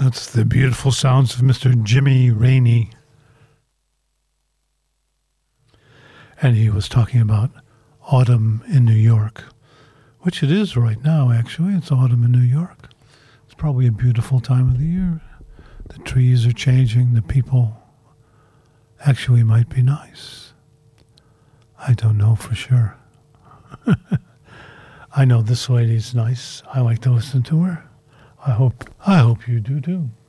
That's the beautiful sounds of Mr. Jimmy Rainey. And he was talking about autumn in New York, which it is right now, actually. It's autumn in New York. It's probably a beautiful time of the year. The trees are changing. The people actually might be nice. I don't know for sure. I know this lady's nice. I like to listen to her. I hope you do too.